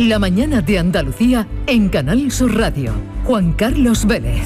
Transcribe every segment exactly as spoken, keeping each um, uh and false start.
La mañana de Andalucía en Canal Sur Radio. Juan Carlos Vélez.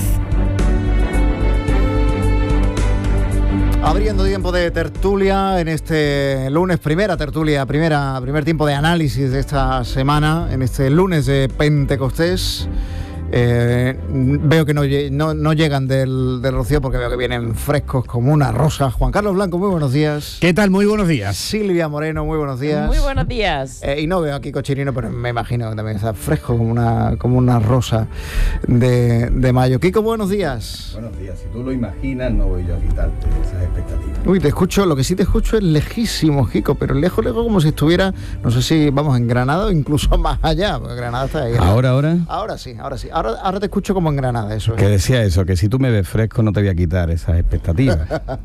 Abriendo tiempo de tertulia en este lunes, primera tertulia, primera, primer tiempo de análisis de esta semana, en este lunes de Pentecostés. Eh, veo que no, no, no llegan del, del Rocío porque veo que vienen frescos como una rosa. Juan Carlos Blanco, muy buenos días. ¿Qué tal? Muy buenos días. Silvia Moreno, muy buenos días. Muy buenos días. Eh, y no veo aquí Cochirino, pero me imagino que también está fresco como una, como una rosa de, de mayo. Kiko, buenos días. Buenos días. Si tú lo imaginas, no voy yo a quitarte esas expectativas. Uy, te escucho, lo que sí te escucho es lejísimo, Kiko, pero lejos, lejos, como si estuviera, no sé si vamos en Granada o incluso más allá, porque Granada está ahí. ¿Ahora, ahora? Ahora sí, ahora sí. Ahora, ahora te escucho como en Granada, eso es. Que decía eso, que si tú me ves fresco no te voy a quitar esas expectativas.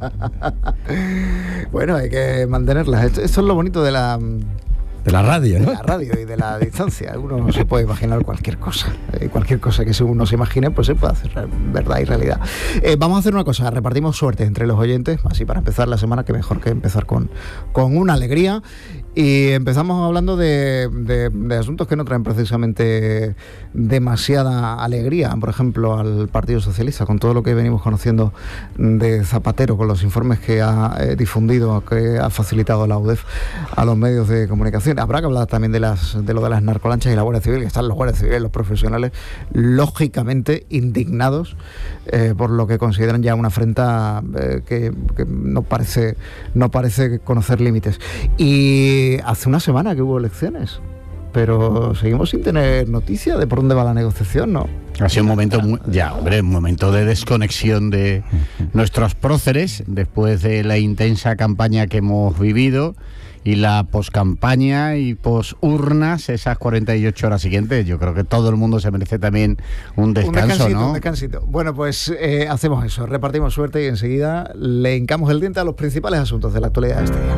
Bueno, hay que mantenerlas. Esto, esto es lo bonito de la... De la radio, ¿no? De la radio y de la distancia. Uno se puede imaginar cualquier cosa. Eh, cualquier cosa que uno se imagine, pues se puede hacer verdad y realidad. Eh, vamos a hacer una cosa, repartimos suerte entre los oyentes, así para empezar la semana, que mejor que empezar con, con una alegría. Y empezamos hablando de, de, de asuntos que no traen precisamente demasiada alegría. Por ejemplo, al Partido Socialista, con todo lo que venimos conociendo de Zapatero, con los informes que ha eh, difundido, que ha facilitado la U D E F a los medios de comunicación. Habrá que hablar también de las de lo de las narcolanchas y la Guardia Civil, que están los guardias civiles, los profesionales, lógicamente indignados eh, por lo que consideran ya una afrenta eh, que, que no parece no parece conocer límites. Y hace una semana que hubo elecciones, pero seguimos sin tener noticia de por dónde va la negociación, ¿no? Ha sido un momento, muy, ya, hombre, un momento de desconexión de nuestros próceres después de la intensa campaña que hemos vivido y la poscampaña y posurnas, esas cuarenta y ocho horas siguientes. Yo creo que todo el mundo se merece también un descanso, un descansito, ¿no? Un descansito. Bueno, pues eh, hacemos eso, repartimos suerte y enseguida le hincamos el diente a los principales asuntos de la actualidad de este día.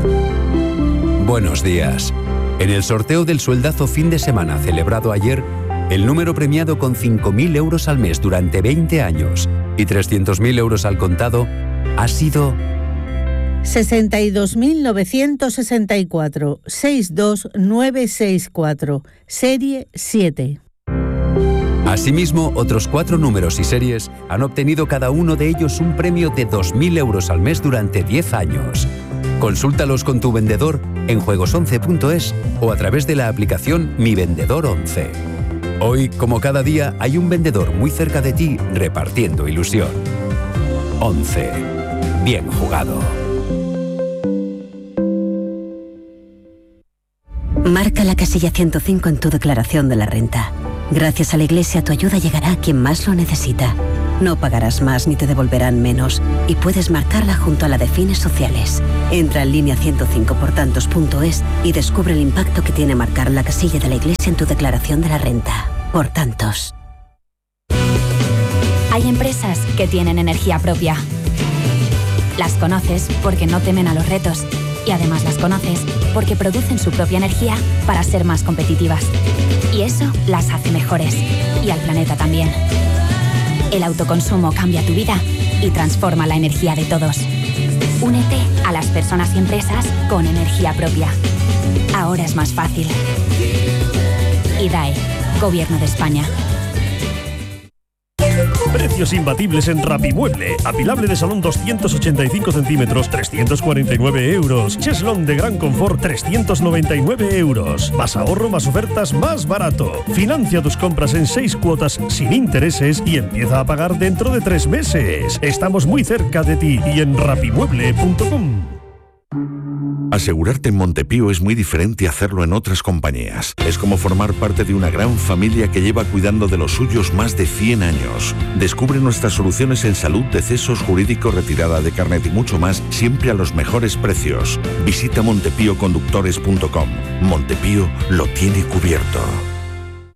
Buenos días. En el sorteo del sueldazo fin de semana celebrado ayer, el número premiado con cinco mil euros al mes durante veinte años y trescientos mil euros al contado ha sido sesenta y dos mil novecientos sesenta y cuatro, sesenta y dos mil novecientos sesenta y cuatro, serie siete. Asimismo, otros cuatro números y series han obtenido cada uno de ellos un premio de dos mil euros al mes durante diez años. Consúltalos con tu vendedor en juegos once punto es o a través de la aplicación Mi Vendedor once. Hoy, como cada día, hay un vendedor muy cerca de ti repartiendo ilusión. once. Bien jugado. Marca la casilla ciento cinco en tu declaración de la renta. Gracias a la Iglesia, tu ayuda llegará a quien más lo necesita. No pagarás más ni te devolverán menos y puedes marcarla junto a la de fines sociales. Entra en línea ciento cinco por tantos punto es y descubre el impacto que tiene marcar la casilla de la Iglesia en tu declaración de la renta. Por tantos. Hay empresas que tienen energía propia. Las conoces porque no temen a los retos y además las conoces porque producen su propia energía para ser más competitivas. Y eso las hace mejores y al planeta también. El autoconsumo cambia tu vida y transforma la energía de todos. Únete a las personas y empresas con energía propia. Ahora es más fácil. I D A E, Gobierno de España. Precios imbatibles en Rapimueble. Apilable de salón doscientos ochenta y cinco centímetros, trescientos cuarenta y nueve euros. Cheslón de gran confort, trescientos noventa y nueve euros. Más ahorro, más ofertas, más barato. Financia tus compras en seis cuotas sin intereses y empieza a pagar dentro de tres meses. Estamos muy cerca de ti y en rapimueble punto com. Asegurarte en Montepío es muy diferente a hacerlo en otras compañías. Es como formar parte de una gran familia que lleva cuidando de los suyos más de cien años. Descubre nuestras soluciones en salud, decesos, jurídico, retirada de carnet y mucho más, siempre a los mejores precios. Visita montepío conductores punto com. Montepío lo tiene cubierto.